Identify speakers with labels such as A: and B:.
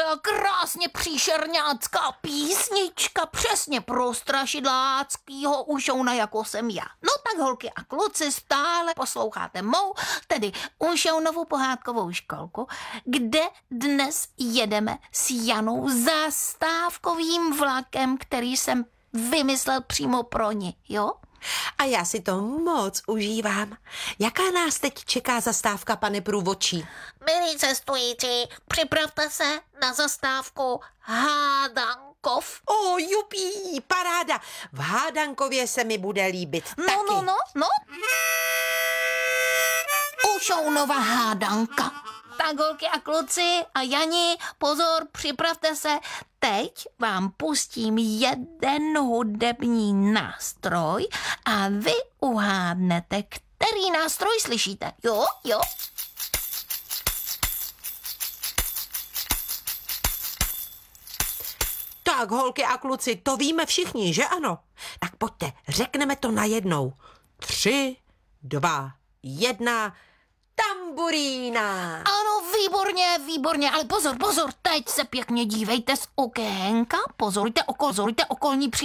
A: byla krásně příšerňácká písnička, přesně pro strašidláckýho ušouna, jako jsem já. No tak holky a kluci, stále posloucháte mou, tedy Ušounovu pohádkovou školku, kde dnes jedeme s Janou zastávkovým vlakem, který jsem vymyslel přímo pro ní, jo?
B: A já si to moc užívám. Jaká nás teď čeká zastávka, pane průvodčí?
A: Milí cestující, připravte se na zastávku Hádankov.
B: Jupí, paráda. V Hádankově se mi bude líbit taky.
A: No. Ušounova hádanka. Tak holky a kluci a Jani, pozor, připravte se. Teď vám pustím jeden hudební nástroj a vy uhádnete, který nástroj slyšíte. Jo?
B: Tak, holky a kluci, to víme všichni, že ano? Tak pojďte, řekneme to najednou. 3, 2, 1, tamburína.
A: Ano, výborně, ale pozor, teď se pěkně dívejte z okénka, pozorujte okolní